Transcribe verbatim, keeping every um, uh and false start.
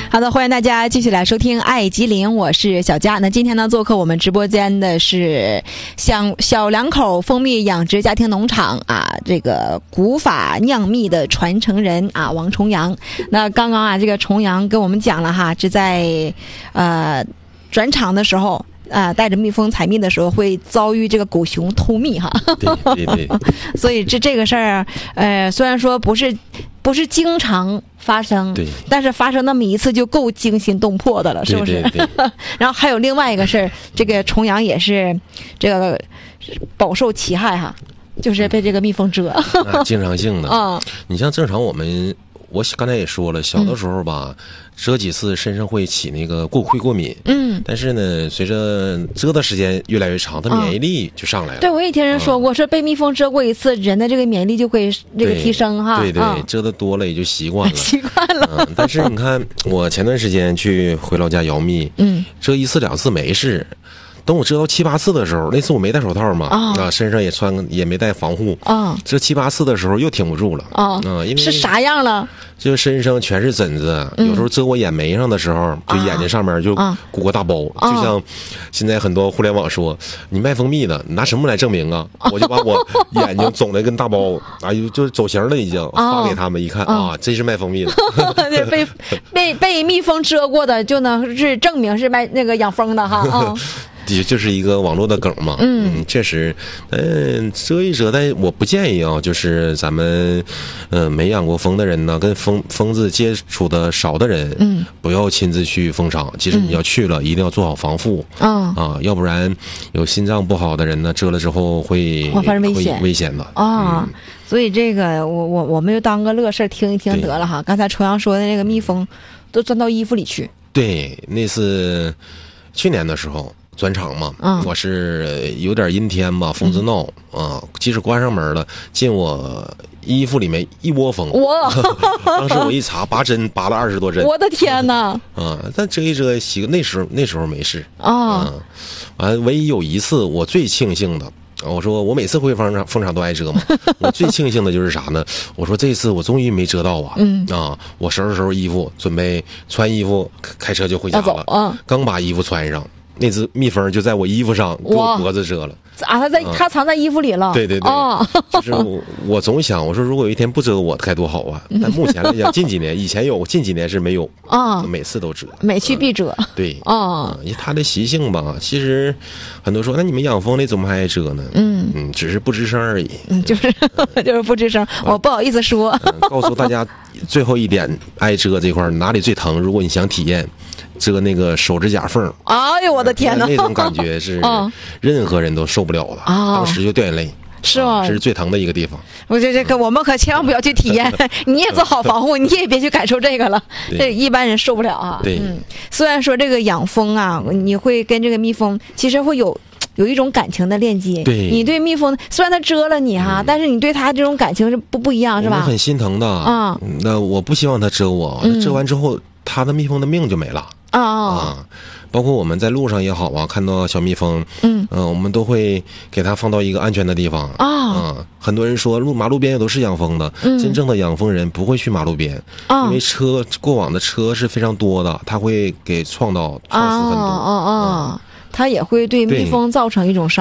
好的，欢迎大家继续来收听爱吉林，我是小佳。那今天呢，做客我们直播间的是小小两口蜂蜜养殖家庭农场啊，这个古法酿蜜的传承人啊，王重阳。那刚刚啊，这个重阳跟我们讲了哈，是在呃转场的时候。啊，带着蜜蜂采蜜的时候会遭遇这个狗熊偷蜜哈， 对对对， 所以这这个事儿，呃，虽然说不是不是经常发生， 对， 但是发生那么一次就够惊心动魄的了，是不是？ 对对对然后还有另外一个事儿，这个重阳也是这个饱受其害哈，就是被这个蜜蜂蛰， 啊、经常性的啊。 你像正常我们，我刚才也说了，小的时候吧。嗯蛰几次身上会起那个过会过敏，嗯，但是呢，随着蛰的时间越来越长，它免疫力就上来了。 对，我也听人说过，说被蜜蜂蛰过一次，人的这个免疫力就会这个提升哈。 对对，蛰的多了也就习惯了， 习惯了。 嗯，但是你看，我前段时间去回老家摇蜜，嗯，蛰一次两次没事。等我蛰到七八次的时候，那次我没戴手套嘛，啊，啊身上也穿也没带防护，啊，这七八次的时候又挺不住了，啊，嗯，因为是啥样了？ 就身上全是疹子，嗯、有时候蛰我眼眉上的时候，就眼睛上面就鼓个大包，啊、就像现在很多互联网说，你卖蜂蜜的，你拿什么来证明啊？我就把我眼睛肿的跟大包，哎呦，就走形了已经，发给他们一看啊，真是卖蜂蜜的， 被被被蜜蜂蛰过的就能是证明是卖那个养蜂的哈啊。 的就是一个网络的梗嘛，嗯，确实，嗯，蛰一蛰，但我不建议啊，就是咱们，呃，没养过蜂的人呢，跟蜂蜂子接触的少的人，嗯，不要亲自去蜂场，即使你要去了，一定要做好防护，啊啊，要不然有心脏不好的人呢，蛰了之后会会发生危险， 危险的啊。嗯所以这个我我我们就当个乐事听一听得了哈。刚才重阳说的那个蜜蜂都钻到衣服里去， 对，那是去年的时候。转场嘛，嗯、我是有点阴天吧，蜂子闹、嗯、啊，即使关上门了，进我衣服里面一窝蜂。 哇！ 当时我一查，拔针拔了二十多针。 我的天哪！ 啊，但蛰一蛰洗，那时候那时候没事啊。完、啊，唯一有一次我最庆幸的。我说我每次回蜂场蜂场都挨蛰嘛，我最庆幸的就是啥呢？我说这次我终于没蛰到啊！嗯啊，我收拾收拾衣服，准备穿衣服，开车就回家了。啊，刚把衣服穿上。那只蜜蜂就在我衣服上给我脖子蛰了啊！它在它藏在衣服里了。 对对对，哦、就是我我总想，我说如果有一天不蛰我该多好啊！但目前来讲，近几年以前有，近几年是没有啊，每次都蛰， 每去必蛰。 嗯、对啊，因为它的习性吧，其实很多说，那你们养蜂的怎么还爱蛰呢？嗯嗯，只是不吱声而已。 嗯，就是就是不吱声，我不好意思说。 嗯、告诉大家最后一点，爱蛰这块哪里最疼？如果你想体验。蛰那个手指甲缝， 哎呦我的天哪！ 那种感觉是任何人都受不了的，啊、当时就掉眼泪。 是吗？ 这是最疼的一个地方。 我这这个我们可千万不要去体验，你也做好防护，你也别去感受这个了，这一般人受不了啊。 对， 嗯，虽然说这个养蜂啊，你会跟这个蜜蜂其实会有。有一种感情的链接， 对， 你对蜜蜂虽然它蛰了你哈，嗯、但是你对它这种感情是不不一样，是吧？ 我很心疼的啊、嗯。那我不希望它蛰我，嗯、蛰完之后，它的蜜蜂的命就没了啊、哦、啊。包括我们在路上也好啊，看到小蜜蜂，嗯嗯、呃，我们都会给它放到一个安全的地方啊、哦呃。很多人说路马路边也都是养蜂的，嗯、真正的养蜂人不会去马路边，哦、因为车过往的车是非常多的，它会给撞到撞死很多。 哦哦哦，它也会对蜜蜂造成一种伤害。